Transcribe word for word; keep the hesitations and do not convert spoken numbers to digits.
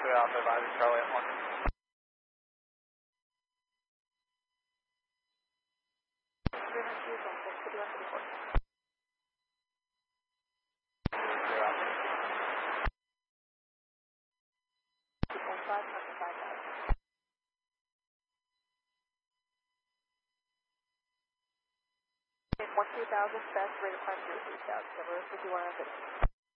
two Alpha advisor, Charlie at one. one two thousand, fast rate of climb zero three thousand, over fifty-one hundred.